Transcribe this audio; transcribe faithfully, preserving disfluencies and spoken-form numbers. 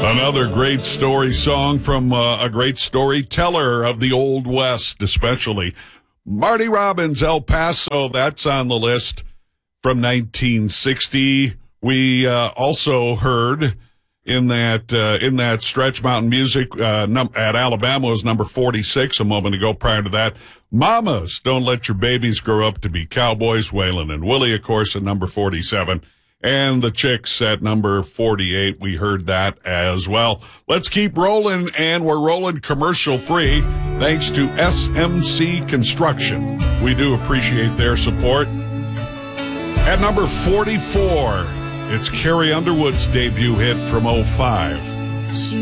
Another great story song from uh, a great storyteller of the Old West, especially Marty Robbins, El Paso. That's on the list from nineteen sixty. We uh, also heard in that uh, in that Stretch Mountain Music uh, num- at Alabama was number forty-six a moment ago. Prior to that, Mamas, Don't Let Your Babies Grow Up to Be Cowboys, Waylon and Willie, of course, at number forty-seven. And the Chicks at number forty-eight. We heard that as well. Let's keep rolling, and we're rolling commercial free thanks to S M C Construction. We do appreciate their support. At number forty-four, it's Carrie Underwood's debut hit from oh five.